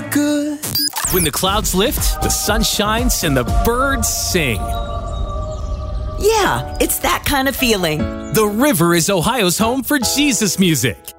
good. When the clouds lift, the sun shines, and the birds sing. Yeah, it's that kind of feeling. The river is Ohio's home for Jesus music.